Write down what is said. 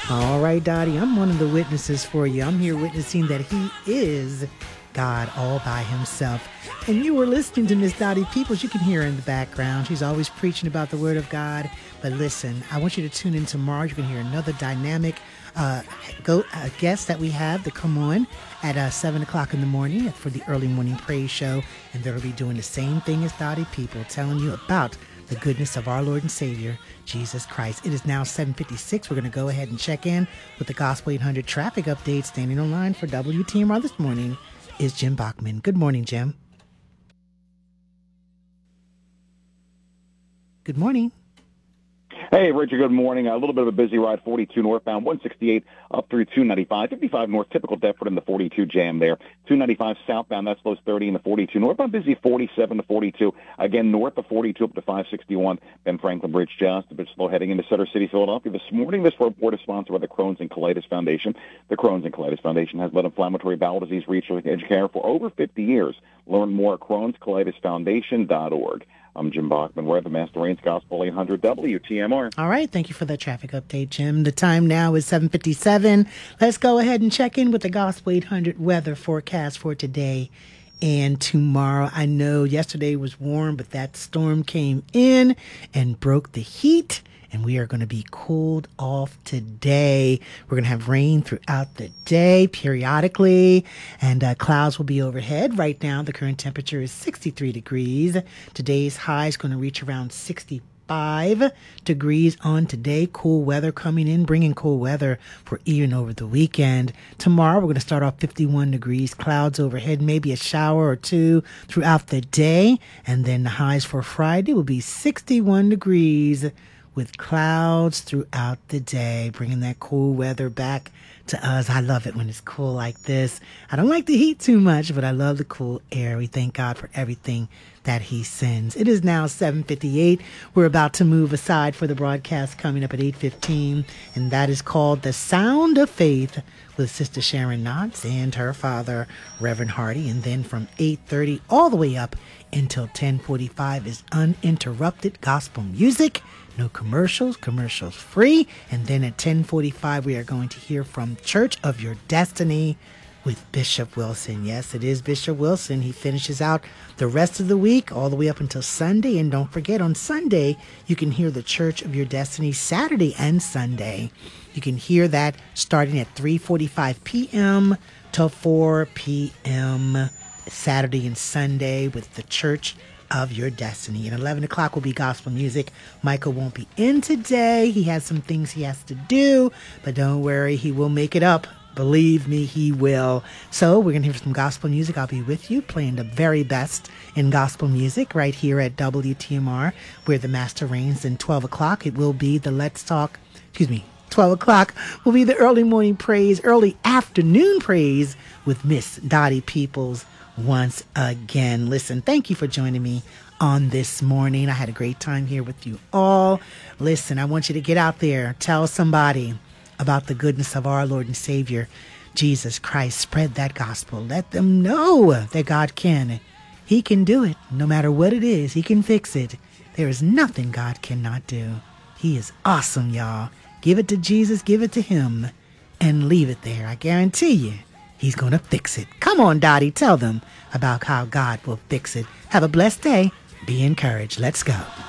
All right, Dottie, I'm one of the witnesses for you. I'm here witnessing that he is God all by himself. And you were listening to Miss Dottie Peoples. You can hear her in the background. She's always preaching about the Word of God. But listen, I want you to tune in tomorrow. You can hear another dynamic guest that we have to come on at 7 o'clock in the morning for the early morning praise show. And they'll be doing the same thing as Dottie People, telling you about the goodness of our Lord and Savior, Jesus Christ. It is now 7:56. We're going to go ahead and check in with the Gospel 800 traffic update. Standing on line for WTMR this morning is Jim Bachman. Good morning, Jim. Good morning. Hey, Richard, good morning. A little bit of a busy ride, 42 northbound, 168 up through 295. 55 north, typical Deptford in the 42 jam there. 295 southbound, that slows 30 in the 42. Northbound busy 47 to 42. Again, north of 42 up to 561. Ben Franklin Bridge just a bit slow heading into Center City, Philadelphia. This morning, this report is sponsored by the Crohn's and Colitis Foundation. The Crohn's and Colitis Foundation has led inflammatory bowel disease research and care for over 50 years. Learn more at Crohn'sColitisFoundation.org. I'm Jim Bachman. We're at the Master Rains Gospel 800 WTMR. All right. Thank you for the traffic update, Jim. The time now is 7:57. Let's go ahead and check in with the Gospel 800 weather forecast for today and tomorrow. I know yesterday was warm, but that storm came in and broke the heat. And we are going to be cooled off today. We're going to have rain throughout the day periodically, and clouds will be overhead. Right now, the current temperature is 63 degrees. Today's high is going to reach around 65 degrees on today. Cool weather coming in, bringing cool weather for even over the weekend. Tomorrow, we're going to start off 51 degrees, clouds overhead, maybe a shower or two throughout the day. And then the highs for Friday will be 61 degrees. With clouds throughout the day, bringing that cool weather back to us. I love it when it's cool like this. I don't like the heat too much, but I love the cool air. We thank God for everything that he sends. It is now 7:58. We're about to move aside for the broadcast coming up at 8:15, and that is called The Sound of Faith with Sister Sharon Knotts and her father, Reverend Hardy. And then from 8:30 all the way up until 10:45 is uninterrupted gospel music. No commercials free. And then at 10:45, we are going to hear from Church of Your Destiny with Bishop Wilson. Yes, it is Bishop Wilson. He finishes out the rest of the week all the way up until Sunday. And don't forget, on Sunday, you can hear the Church of Your Destiny Saturday and Sunday. You can hear that starting at 3:45 p.m. till 4 p.m. Saturday and Sunday with the Church of Your Destiny. At 11 o'clock will be gospel music. Michael won't be in today. He has some things he has to do, but don't worry, he will make it up. Believe me, he will. So we're going to hear some gospel music. I'll be with you playing the very best in gospel music right here at WTMR, where the master reigns. And 12 o'clock, it will be the 12 o'clock will be the early morning praise, early afternoon praise with Miss Dottie Peoples once again. Listen, thank you for joining me on this morning. I had a great time here with you all. Listen, I want you to get out there, tell somebody about the goodness of our Lord and Savior, Jesus Christ. Spread that gospel. Let them know that God can. He can do it. No matter what it is, he can fix it. There is nothing God cannot do. He is awesome, y'all. Give it to Jesus, give it to him, and leave it there. I guarantee you, he's going to fix it. Come on, Dottie, tell them about how God will fix it. Have a blessed day. Be encouraged. Let's go.